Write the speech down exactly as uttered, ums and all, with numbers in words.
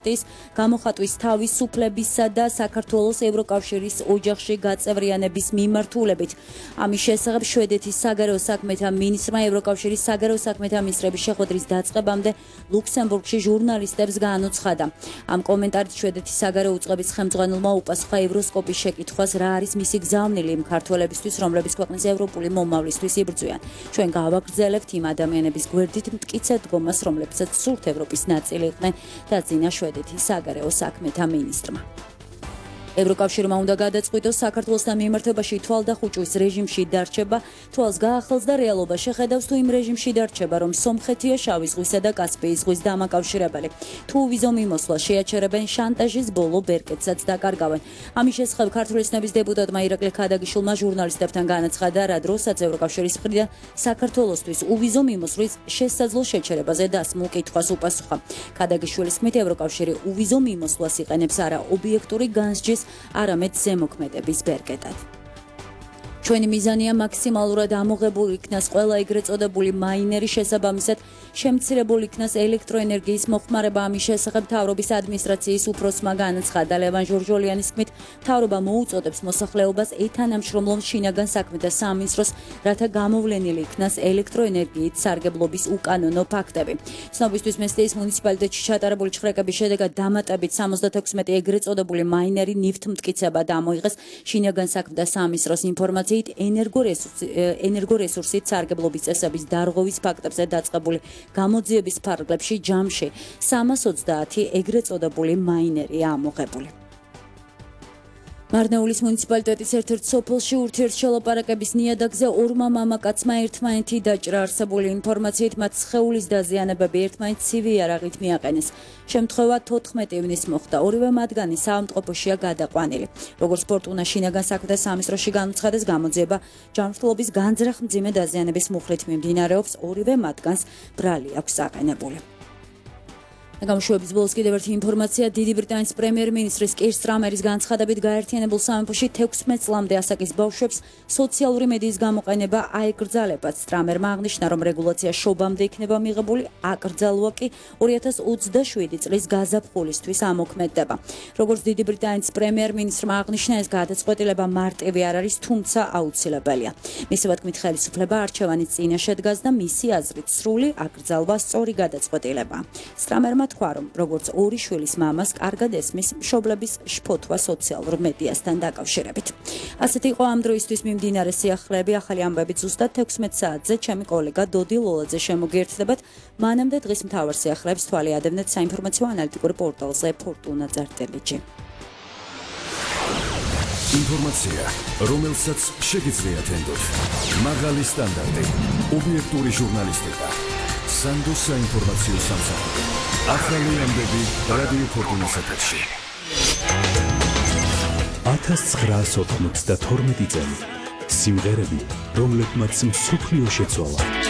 გამოხატვის თავისუფლებისა და საქართველოს ევროკავშირის ოჯახში გაწევრიანების მიმართულებით. ამის შესახებ შვედეთის საგარეო საქმეთა მინისტრმა ევროკავშირის საგარეო საქმეთა მინისტრების შეხვედრის დაწყებამდე ლუქსემბურგში ჟურნალისტებს განუცხადა. ამ კომენტარით შვედეთის საგარეო უწყების ხელმძღვანელმა უპასუხა ევროსკოპის შეკითხვას, რა არის მისი გზავნილი იმ ქართველებისთვის, რომლებიც ქვეყნის ევროპული მომავლისთვის იბრძვიან. ჩვენ გავაგრძელებთ იმ ადამიანების გვერდით მტკიცე დგომას, რომლებსაც სურთ ევროპის ნაწილი იყვნენ, დაძინა შვედეთის საგარეო საქმეთა მინისტრმა. ევროკავშირმა უნდა გადაწყვიტოს საქართველოსთან მიმართებაში თვალდახუჭვის რეჟიმში დარჩება, თვალს გაახელს და რეალობა შეხედავს თუ იმ რეჟიმში დარჩება, რომ სომხეთია შავი ზღვისა და კასპიის ზღვის დამაკავშირებელი. თუ ვიზო მიმოსვლა შეაჩერებენ, შანტაჟის ბოლო ბერკეტსაც დაკარგავენ. ამის შესახებ ქართული ცნების დეპუტატმა ირაკლი ქადაგიშვილმა ჟურნალისტებთან განაცხადა, რა დროსაც ევროკავშირის მხრიდან საქართველოსთვის უვიზო მიმოსვლის შესაძლო შეჩერებაზე დასმულ კითხვას უპასუხა. ქადაგიშვილის თქმით, ევროკავშირი უვიზო მიმოსვლას იყენებს არა ობიექტური განსჯის, არამედ ზემოქმედების ბერკეტად. ჩვენი მიზანია მაქსიმალურად ამოღებულ იქნას ყველა ეგრეთ წოდებული მაინერი, შესაბამისად შემცირებულ იქნას ელექტროენერგიის მოხმარება. ამის შესახებ მთავრობის ადმინისტრაციის უფროსმა განაცხადა. ლევან ჟორჟოლიანის თქმით, მთავრობა მოუწოდებს მოსახლეობას ეთანამშრომლონ შინაგან საქმეთა სამინისტროს, რათა გამოვლენილი იქნას ელექტროენერგიით სარგებლობის უკანონო ფაქტები. ცნობისთვის მესტიის მუნიციპალიტეტში ჩატარებული ჩხრეკების შედეგად დამატებით სამოცდათექვსმეტი ეგრეთ წოდებული მაინერი ნივთი მტკიცება დამოიღეს. შინაგან საქმეთა სამინისტროს ინფორმაციით ენერგორესურსით სარგებლობის წესების დარღვევის ფაქტებზე დაწყებული გამოძიების ფარგლებში ჯამში სამას ოცდაათი ეგრეთ წოდებული მაინერია ამოღებული. მარნეულის მუნიციპალიტეტის ერთ-ერთ სოფელში ურთიერთშელაპარაკების ნიადაგზე ორმა მამაკაცმა ერთმანეთი დაჭრა. არსებული ინფორმაციით მათ სხეულის დაზიანებები ერთმანეთს ცივი იარაღით მიაყენეს. შემთხვევა თოთხმეტი ივნის მოხდა. ორივე მათგანი საავადმყოფოშია გადაყვანილი. როგორც სპორტუნა შინაგან საქმეთა სამინისტროში განუცხადეს, გამოძიება ჯანმრთელობის განზრახ მძიმე დაზიანების მუხლით მიმდინარეობს. ორივე მათგანს ბრალი აქვს აყენებული. გამშვების ბოლოს კიდევ ერთი ინფორმაცია. დიდი ბრიტანეთის პრემიერ-მინისტრის კირ სტრამერის განცხადებით, გაერთიანებულ სამეფოში თექვსმეტ წლამდე ასაკის ბავშვებს სოციალური მედიის გამოყენება აეკრძალებათ. სტრამერმა აღნიშნა, რომ რეგულაცია შობამდე იქნება მიღებული, აკრძალვა კი ორი ათას ოცდაშვიდი წლის გაზაფხულისთვის ამოქმედდება. როგორც დიდი ბრიტანეთის პრემიერ-მინისტრმა აღნიშნა, ეს გადაწყვეტილება მარტივი არ არის, თუმცა აუცილებელია. მისივე თქმით, ხელისუფლება არჩევანის წინაშე დგას და მისი აზრით სრული აკრძალვა სწორი გადაწყვეტილება. სტრამერმა თქვა, რომ როგორც ორი შვილის მამას კარგად ესმის მშობლების შფოთვა სოციალურ მედიასთან დაკავშირებით. ასეთი იყო ამ დროისთვის მიმდინარე სიახლეები. ახალი ამბებით ზუსტად თექვსმეტ საათზე ჩემი კოლეგა დოდი ლოლაძე შემოგიერთდებათ. მანამდე დღის მთავარ სიახლეებს თვალი ადევნეთ საინფორმაციო ანალიტიკურ პორტალზე ფორტუნა წერტილიჯი. ინფორმაცია, რომელსაც შეგიძლიათ ენდოთ. მაღალი სტანდარტი, ობიექტური ჟურნალისტიკა. სანდო საინფორმაციო სამსახური. ახალი ამბები რადიო ფორტუნას ეთერში. ათას ცხრაასი ოთხმოცდათორმეტი წელი. სიმღერები, რომლებმაც მსოფლიო შეცვალა.